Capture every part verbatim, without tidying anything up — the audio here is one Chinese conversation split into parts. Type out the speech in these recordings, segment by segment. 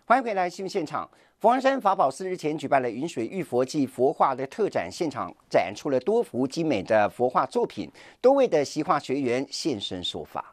欢迎回来新闻现场。佛光山法宝寺日前举办了云水玉佛暨佛画的特展，现场展出了多幅精美的佛画作品，多位的习画学员现身说法。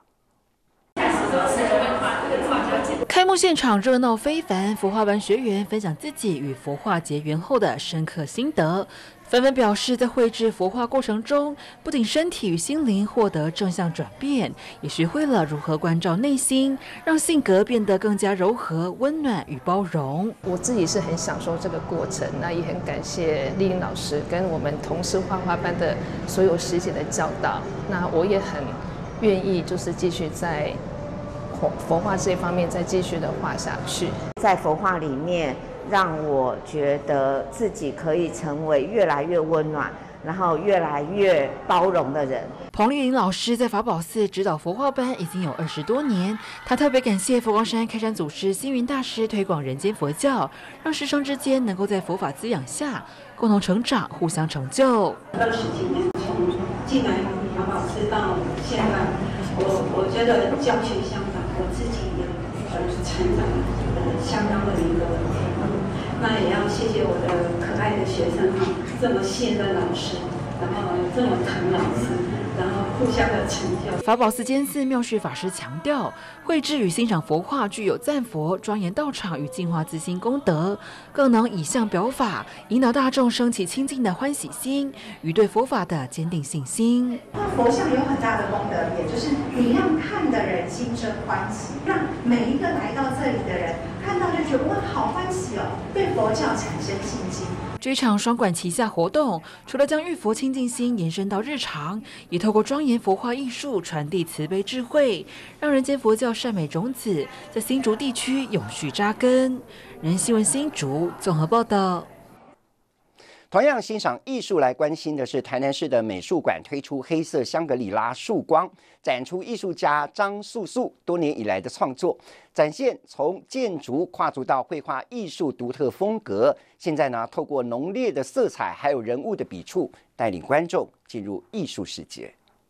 开幕现场热闹非凡，佛画班学员分享自己与佛画结缘后的深刻心得，纷纷表示在绘制佛画过程中，不仅身体与心灵获得正向转变，也学会了如何关照内心，让性格变得更加柔和、温暖与包容。 我自己是很享受这个过程，那也很感谢丽颖老师跟我们同事画画班的所有师姐的教导。那我也很愿意就是继续在佛画这方面再继续的画下去。 在佛画里面，让我觉得自己可以成为越来越温暖，然后越来越包容的人。 彭丽玲老师在法宝寺指导佛画班已经有二十多年，她特别感谢佛光山开山祖师星云大师推广人间佛教，让师生之间能够在佛法滋养下共同成长，互相成就。 二十几年，从进来法宝寺到现在，我我觉得教学相当，我自己也呃成长呃相当的一个程度。那也要谢谢我的可爱的学生哈，这么信任老师，然后这么疼老师，然后互相的成就。 法宝寺监寺妙旭法师强调，绘制与欣赏佛画具有赞佛、庄严道场与净化自心功德，更能以象表法，引导大众升起清净的欢喜心与对佛法的坚定信心。 佛像有很大的功德，也就是你让看的人心生欢喜，让每一个来到这里的人看到就觉得哇，好欢喜哦，对佛教产生信心。 这场双管齐下活动，除了将玉佛清净心延伸到日常，也透过庄严佛画艺术传递慈悲智慧，让人间佛教善美种子在新竹地区永续扎根。人新闻新竹综合报道。 同样欣赏艺术来关心的是，台南市的美术馆推出黑色香格里拉曙光，展出艺术家张素素多年以来的创作，展现从建筑跨足到绘画艺术独特风格。现在呢，透过浓烈的色彩还有人物的笔触，带领观众进入艺术世界。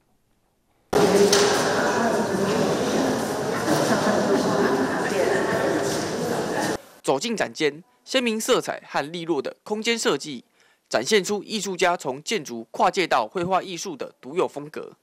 走进展间，鲜明色彩和利落的空间设计，展现出艺术家从建筑跨界到绘画艺术的独有风格。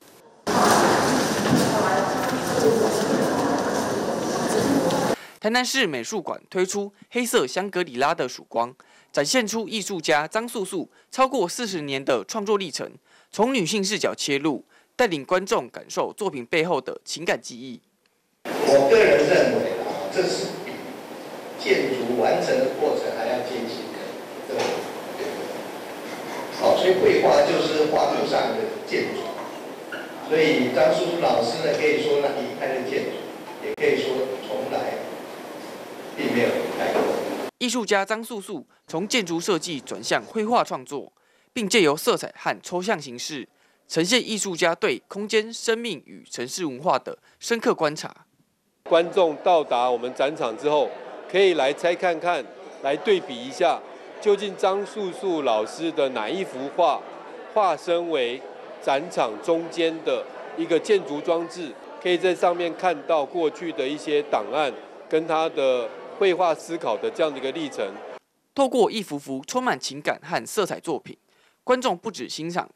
台南市美术馆推出黑色香格里拉的曙光，展现出艺术家张素素超过四十年的创作历程，从女性视角切入，带领观众感受作品背后的情感记忆。 我个人认为啊，这是比建筑完成的过程还要艰辛的，对吧？好，所以绘画就是画布上的建筑。所以张素素老师呢，可以说呢离开了建筑，也可以说从来并没有离开过。 艺术家张素素从建筑设计转向绘画创作，并借由色彩和抽象形式，呈现艺术家对空间、生命与城市文化的深刻观察。 观众到达我们展场之后，可以来猜看看，来对比一下，究竟张素素老师的哪一幅画化身为展场中间的一个建筑装置，可以在上面看到过去的一些档案跟他的绘画思考的这样的一个历程。 透过一幅幅充满情感和色彩作品，观众不只欣赏